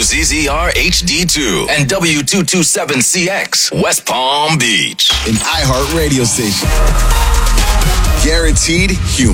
WZZR HD2 and W227CX, West Palm Beach. An iHeart radio station. Guaranteed human.